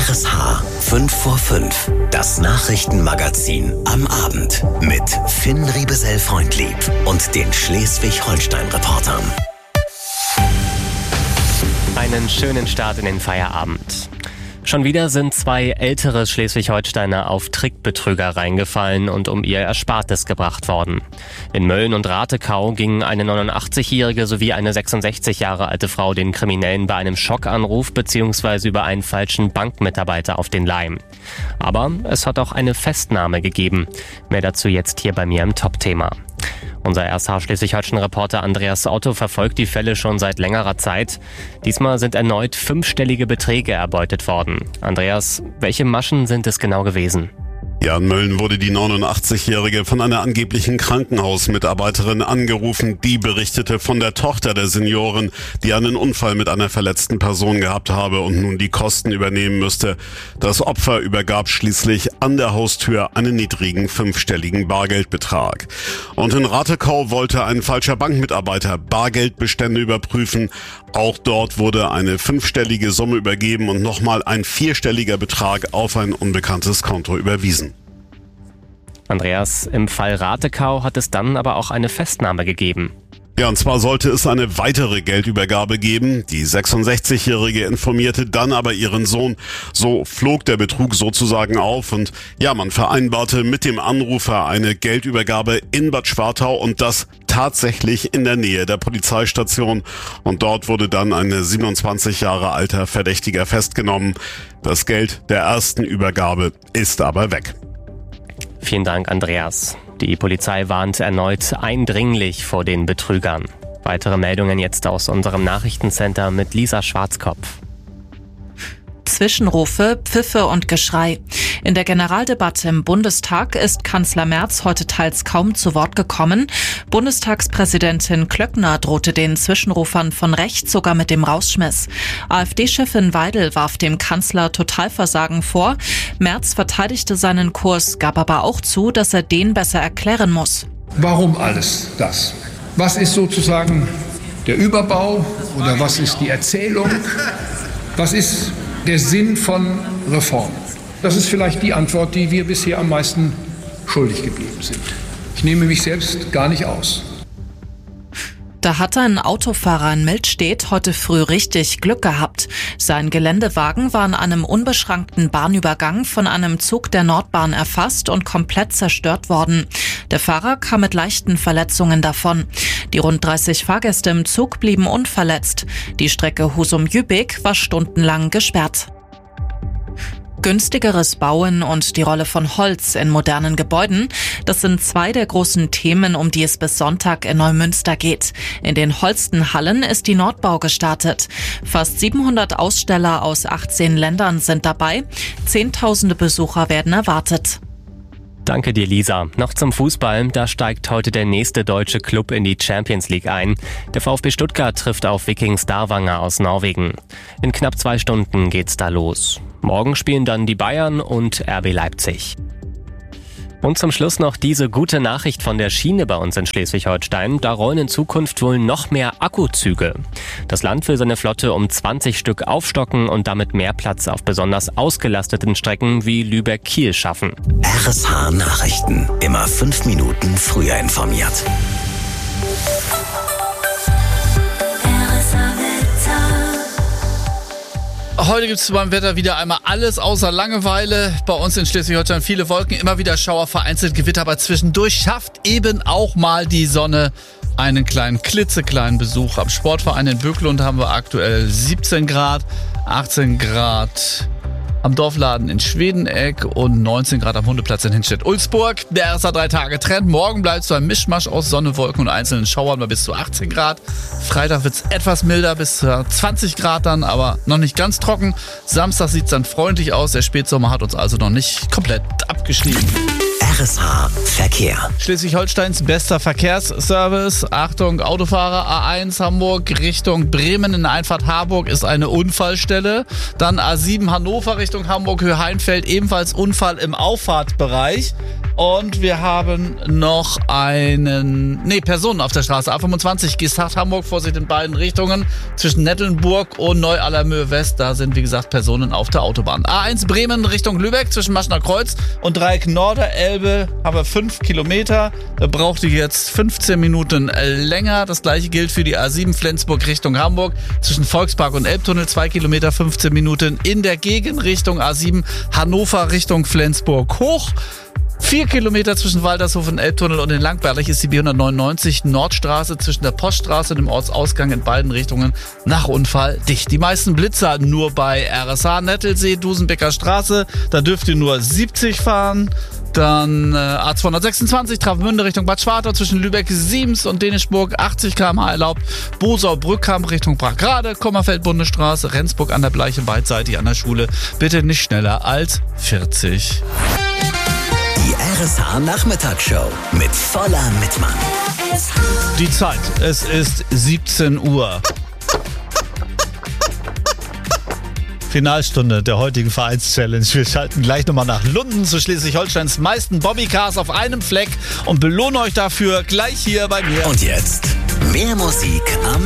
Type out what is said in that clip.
RSH 5 vor 5, das Nachrichtenmagazin am Abend mit Finn Riebesell-Freundlieb und den Schleswig-Holstein-Reportern. Einen schönen Start in den Feierabend. Schon wieder sind 2 ältere Schleswig-Holsteiner auf Trickbetrüger reingefallen und um ihr Erspartes gebracht worden. In Mölln und Ratekau gingen eine 89-jährige sowie eine 66 Jahre alte Frau den Kriminellen bei einem Schockanruf bzw. über einen falschen Bankmitarbeiter auf den Leim. Aber es hat auch eine Festnahme gegeben. Mehr dazu jetzt hier bei mir im Top-Thema. Unser RSH Schleswig-Holstein-Reporter Andreas Otto verfolgt die Fälle schon seit längerer Zeit. Diesmal sind erneut 5-stellige Beträge erbeutet worden. Andreas, welche Maschen sind es genau gewesen? Ja, in Mölln wurde die 89-Jährige von einer angeblichen Krankenhausmitarbeiterin angerufen. Die berichtete von der Tochter der Seniorin, die einen Unfall mit einer verletzten Person gehabt habe und nun die Kosten übernehmen müsste. Das Opfer übergab schließlich an der Haustür einen niedrigen 5-stelligen Bargeldbetrag. Und in Ratekau wollte ein falscher Bankmitarbeiter Bargeldbestände überprüfen. Auch dort wurde eine 5-stellige Summe übergeben und nochmal ein 4-stelliger Betrag auf ein unbekanntes Konto überwiesen. Andreas, im Fall Ratekau hat es dann aber auch eine Festnahme gegeben. Ja, und zwar sollte es eine weitere Geldübergabe geben. Die 66-Jährige informierte dann aber ihren Sohn. So flog der Betrug sozusagen auf und ja, man vereinbarte mit dem Anrufer eine Geldübergabe in Bad Schwartau und das tatsächlich in der Nähe der Polizeistation. Und dort wurde dann ein 27 Jahre alter Verdächtiger festgenommen. Das Geld der ersten Übergabe ist aber weg. Vielen Dank, Andreas. Die Polizei warnt erneut eindringlich vor den Betrügern. Weitere Meldungen jetzt aus unserem Nachrichtencenter mit Lisa Schwarzkopf. Zwischenrufe, Pfiffe und Geschrei. In der Generaldebatte im Bundestag ist Kanzler Merz heute teils kaum zu Wort gekommen. Bundestagspräsidentin Klöckner drohte den Zwischenrufern von rechts sogar mit dem Rausschmiss. AfD-Chefin Weidel warf dem Kanzler Totalversagen vor. Merz verteidigte seinen Kurs, gab aber auch zu, dass er den besser erklären muss. Warum alles das? Was ist sozusagen der Überbau oder was ist die Erzählung? Was ist der Sinn von Reformen? Das ist vielleicht die Antwort, die wir bisher am meisten schuldig geblieben sind. Ich nehme mich selbst gar nicht aus. Da hat ein Autofahrer in Mildstedt heute früh richtig Glück gehabt. Sein Geländewagen war an einem unbeschrankten Bahnübergang von einem Zug der Nordbahn erfasst und komplett zerstört worden. Der Fahrer kam mit leichten Verletzungen davon. Die rund 30 Fahrgäste im Zug blieben unverletzt. Die Strecke Husum-Jübig war stundenlang gesperrt. Günstigeres Bauen und die Rolle von Holz in modernen Gebäuden, das sind 2 der großen Themen, um die es bis Sonntag in Neumünster geht. In den Holstenhallen ist die Nordbau gestartet. Fast 700 Aussteller aus 18 Ländern sind dabei. Zehntausende Besucher werden erwartet. Danke dir, Lisa. Noch zum Fußball. Da steigt heute der nächste deutsche Club in die Champions League ein. Der VfB Stuttgart trifft auf Viking Stavanger aus Norwegen. In knapp 2 Stunden geht's da los. Morgen spielen dann die Bayern und RB Leipzig. Und zum Schluss noch diese gute Nachricht von der Schiene bei uns in Schleswig-Holstein. Da rollen in Zukunft wohl noch mehr Akkuzüge. Das Land will seine Flotte um 20 Stück aufstocken und damit mehr Platz auf besonders ausgelasteten Strecken wie Lübeck-Kiel schaffen. RSH Nachrichten. Immer 5 Minuten früher informiert. Heute gibt es beim Wetter wieder einmal alles außer Langeweile. Bei uns in Schleswig-Holstein viele Wolken, immer wieder Schauer, vereinzelt Gewitter, aber zwischendurch schafft eben auch mal die Sonne einen klitzekleinen Besuch. Am Sportverein in Bökelund haben wir aktuell 17 Grad, 18 Grad am Dorfladen in Schwedeneck und 19 Grad am Hundeplatz in Hinstedt-Ulzburg. Der RSH 3-Tage-Trend. Morgen bleibt es so ein Mischmasch aus Sonne, Wolken und einzelnen Schauern bei bis zu 18 Grad. Freitag wird es etwas milder, bis zu 20 Grad dann, aber noch nicht ganz trocken. Samstag sieht es dann freundlich aus. Der Spätsommer hat uns also noch nicht komplett abgeschrieben. RSH Verkehr. Schleswig-Holsteins bester Verkehrsservice. Achtung, Autofahrer, A1 Hamburg Richtung Bremen in der Einfahrt Harburg ist eine Unfallstelle. Dann A7 Hannover Richtung Hamburg, Höhe Heinfeld, ebenfalls Unfall im Auffahrtbereich. Und wir haben noch Personen auf der Straße. A25 Gestart Hamburg, Vorsicht in beiden Richtungen. Zwischen Nettelnburg und Neu-Allermöhe West, da sind wie gesagt Personen auf der Autobahn. A1 Bremen Richtung Lübeck zwischen Maschner Kreuz und Dreieck Norderelbe haben wir 5 Kilometer. Da braucht ihr jetzt 15 Minuten länger. Das gleiche gilt für die A7 Flensburg Richtung Hamburg zwischen Volkspark und Elbtunnel. 2 Kilometer, 15 Minuten in der Gegenrichtung A7 Hannover Richtung Flensburg hoch. 4 Kilometer zwischen Waltershof und Elbtunnel und in Langberlich ist die B199 Nordstraße zwischen der Poststraße und dem Ortsausgang in beiden Richtungen nach Unfall dicht. Die meisten Blitzer nur bei RSH Nettelsee, Dusenbecker Straße, da dürft ihr nur 70 fahren. Dann A226 Travemünde Richtung Bad Schwartau zwischen Lübeck, Siems und Dänischburg 80 km/h erlaubt. Bosau-Brückkamp Richtung Brachgrade, Kommerfeld-Bundesstraße, Rendsburg an der Bleiche beidseitig an der Schule. Bitte nicht schneller als 40. Die RSH Nachmittagsshow mit voller Mitmann. Die Zeit, es ist 17 Uhr. Finalstunde der heutigen Vereinschallenge. Wir schalten gleich nochmal nach Lunden zu Schleswig-Holsteins meisten Bobbycars auf einem Fleck und belohnen euch dafür gleich hier bei mir. Und jetzt mehr Musik am